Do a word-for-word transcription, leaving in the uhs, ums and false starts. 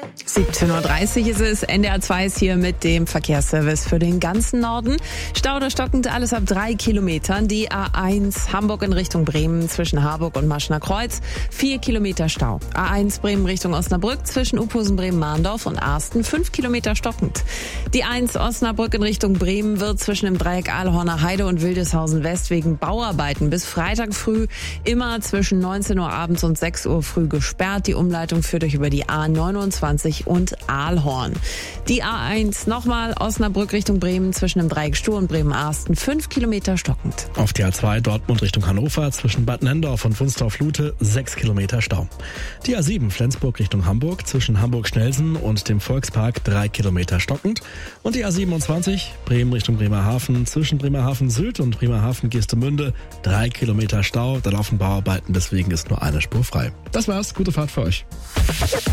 siebzehn Uhr dreißig ist es, N D R zwei ist hier mit dem Verkehrsservice für den ganzen Norden. Stau oder stockend, alles ab drei Kilometern. Die A eins Hamburg in Richtung Bremen zwischen Harburg und Maschner Kreuz, vier Kilometer Stau. A eins Bremen Richtung Osnabrück zwischen Uphusen, Bremen-Mahndorf und Arsten, fünf Kilometer stockend. Die eins Osnabrück in Richtung Bremen wird zwischen dem Dreieck Aalhorner Heide und Wildeshausen West wegen Bauarbeiten bis Freitag früh immer zwischen neunzehn Uhr abends und sechs Uhr früh gesperrt. Die Umleitung führt euch über die A neunundzwanzig und Aalhorn. Die A eins nochmal Osnabrück Richtung Bremen zwischen dem Dreieck Stur und Bremen-Arsten, fünf Kilometer stockend. Auf die A zwei Dortmund Richtung Hannover zwischen Bad Nendorf und Wunstorf-Lute sechs Kilometer Stau. Die A sieben Flensburg Richtung Hamburg zwischen Hamburg-Schnelsen und dem Volkspark drei Kilometer stockend. Und die A siebenundzwanzig Bremen Richtung Bremerhaven zwischen Bremerhaven-Sylt und Bremerhaven-Geestemünde drei Kilometer Stau. Da laufen Bauarbeiten, deswegen ist nur eine Spur frei. Das war's, gute Fahrt für euch.